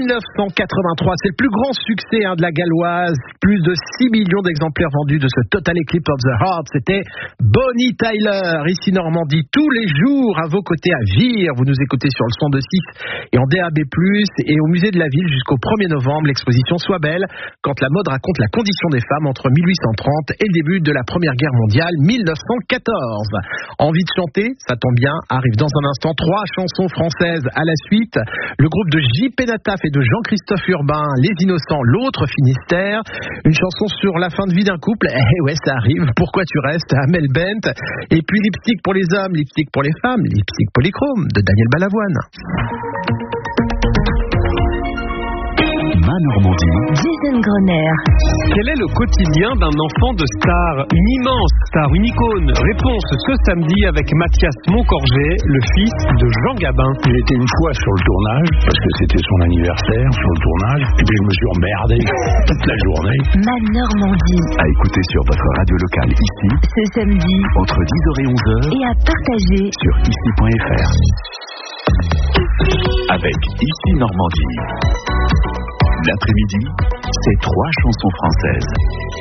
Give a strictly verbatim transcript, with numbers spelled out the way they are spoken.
neuf cent quatre-vingt-trois, c'est le plus grand succès hein, de la galloise. Plus de six millions d'exemplaires vendus de ce Total Eclipse of the Heart. C'était Bonnie Tyler, ici Normandie, tous les jours à vos côtés à Vire. Vous nous écoutez sur le cent deux six et en D A B plus, et au musée de la ville jusqu'au premier novembre, l'exposition Sois belle, quand la mode raconte la condition des femmes entre mille huit cent trente et le début de la Première Guerre mondiale, mille neuf cent quatorze. Envie de chanter? Ça tombe bien, arrive dans un instant trois chansons françaises à la suite. Le groupe de J P Nataf et de Jean-Christophe Urbain, Les Innocents, l'autre Finistère. Une chanson sur la fin de vie d'un couple. Eh ouais, ça arrive. Pourquoi tu restes? Amel Bent. Et puis Lipstick pour les hommes, Lipstick pour les femmes, Lipstick Polychrome de Daniel Balavoine. Ma Normandie. Jason Grenier. Quel est le quotidien d'un enfant de star? Une immense star, une icône. Réponse ce samedi avec Mathias Moncorgé, le fils de Jean Gabin. Il était une fois sur le tournage, parce que c'était son anniversaire, sur le tournage, et puis je me suis emmerdé toute la journée. Ma Normandie. À écouter sur votre radio locale ici, Ce samedi, entre dix heures et onze heures, et à partager sur ici point f r. Avec Ici Normandie. L'après-midi, c'est trois chansons françaises.